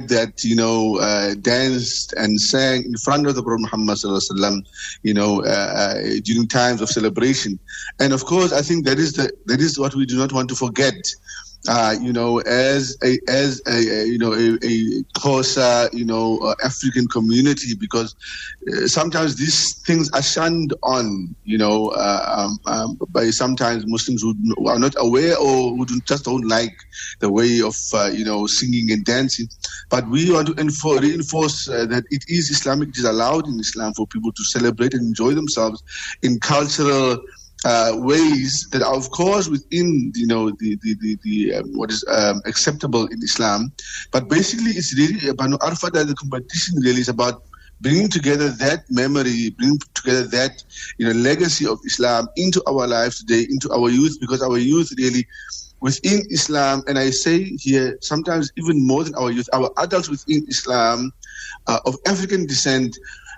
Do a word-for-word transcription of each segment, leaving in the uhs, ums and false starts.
that, you know, uh, danced and sang in front of the Prophet Muhammad sallallahu alaihi wasallam, you know, uh, uh, during times of celebration. And of course, I think that is the that is what we do not want to forget. Uh, you know, as a as a, a you know a, a Xhosa, you know, uh, African community, because uh, sometimes these things are shunned on, you know, uh, um, um, by sometimes Muslims who are not aware or who do, just don't like the way of uh, you know singing and dancing. But we want to enfor- reinforce uh, that it is Islamic, it is allowed in Islam for people to celebrate and enjoy themselves in cultural Uh, ways that are, of course, within you know the the the, the um, what is um, acceptable in Islam, but basically it's really Banu Arfada. The competition really is about bringing together that memory, bringing together that you know legacy of Islam into our lives today, into our youth, because our youth really within Islam, and I say here sometimes even more than our youth, our adults within Islam uh, of African descent.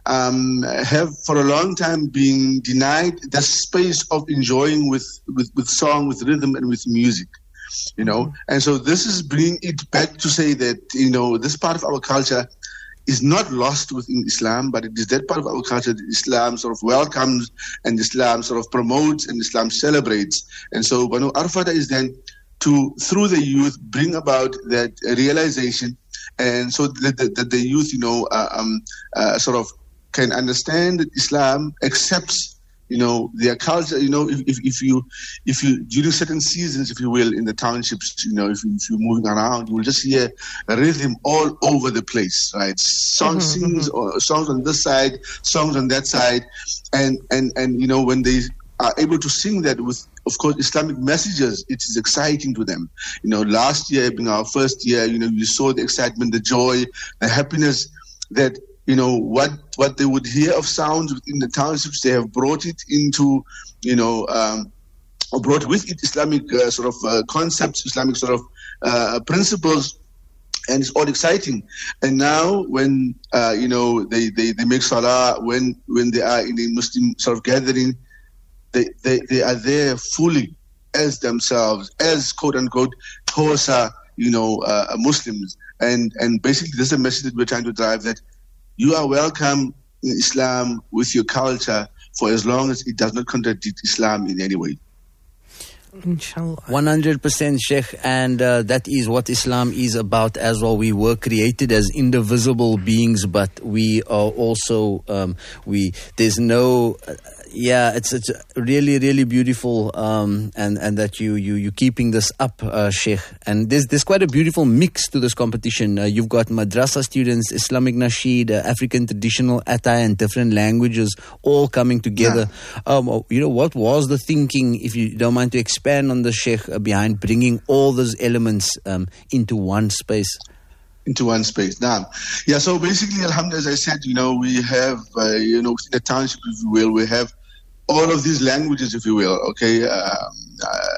Um, have for a long time been denied the space of enjoying with, with, with song, with rhythm, and with music, you know. Mm-hmm. And so this is bringing it back to say that, you know, this part of our culture is not lost within Islam, but it is that part of our culture that Islam sort of welcomes and Islam sort of promotes and Islam celebrates. And so Banu Arfada is then to, through the youth, bring about that realization, and so that the, the, the youth, you know, uh, um, uh, sort of can understand that Islam accepts, you know, their culture. You know, if, if, if you, if you during certain seasons, if you will, in the townships, you know, if, you, if you're moving around, you will just hear a rhythm all over the place, right? Songs, mm-hmm, sings, mm-hmm. or songs on this side, songs on that side, and and and you know, when they are able to sing that with, of course, Islamic messages, it is exciting to them. You know, last year being our first year, you know, you saw the excitement, the joy, the happiness that. You know, what, what they would hear of sounds within the townships, they have brought it into, you know, um, or brought with it Islamic uh, sort of uh, concepts, Islamic sort of uh, principles, and it's all exciting. And now when, uh, you know, they, they, they make salah, when, when they are in a Muslim sort of gathering, they, they, they are there fully as themselves, as quote-unquote Xhosa, you know, uh, Muslims. And, and basically this is a message that we're trying to drive, that you are welcome in Islam with your culture for as long as it does not contradict Islam in any way. Inshallah. one hundred percent, Sheikh, and uh, that is what Islam is about as well. We were created as indivisible beings, but we are also, um, we, there's no, uh, yeah, it's it's really, really beautiful, um, and, and that you, you, you're keeping this up, uh, Sheikh. And there's, there's quite a beautiful mix to this competition. Uh, you've got madrasa students, Islamic nasheed, uh, African traditional attire, and different languages all coming together. Yeah. Um, you know, what was the thinking, if you don't mind to expand on the Sheikh, uh, behind bringing all those elements um, into one space? Into one space. Now, yeah, so basically, alhamdulillah, as I said, you know, we have, uh, you know, within the township, if you will, we have all of these languages, if you will, okay. Um, uh,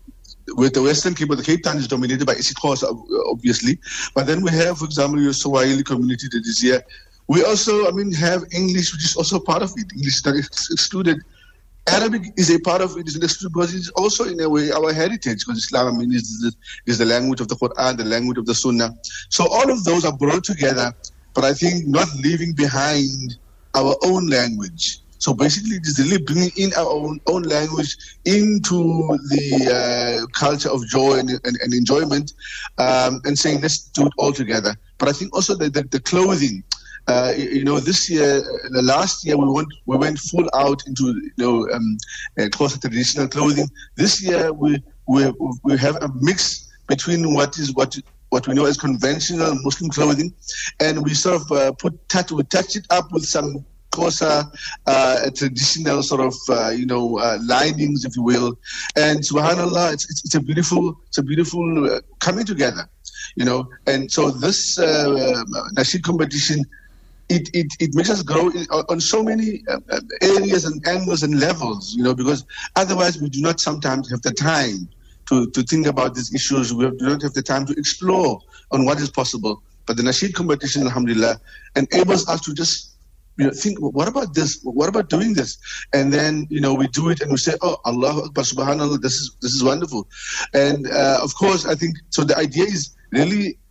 with the Western Cape, the Cape Town is dominated by isiXhosa, obviously. But then we have, for example, your Swahili community that is here. We also, I mean, have English, which is also part of it. English is not excluded. Arabic is a part of it, is excluded because it's also, in a way, our heritage. Because Islam, I mean, is the, is the language of the Quran, the language of the Sunnah. So all of those are brought together, but I think not leaving behind our own language. So basically, it is really bringing in our own, own language into the uh, culture of joy and, and, and enjoyment, um, and saying, let's do it all together. But I think also that the, the clothing, uh, you know, this year, the last year, we went we went full out into, you know, um, uh, close to traditional clothing. This year, we we we have a mix between what is what. what we know as conventional Muslim clothing, and we sort of uh, put touch, we touch it up with some Xhosa, uh, traditional sort of, uh, you know, uh, linings, if you will. And subhanallah, it's, it's, it's a beautiful, it's a beautiful uh, coming together, you know. And so this uh, nasheed competition, it, it, it makes us grow in, on so many uh, areas and angles and levels, you know, because otherwise we do not sometimes have the time to, to think about these issues. We do not have the time to explore on what is possible. But the nasheed competition, alhamdulillah, enables us to just, you know, think, what about this? What about doing this? And then, you know, we do it and we say, oh, Allahu Akbar, subhanallah, this is this is wonderful. And uh, of course, I think, so the idea is really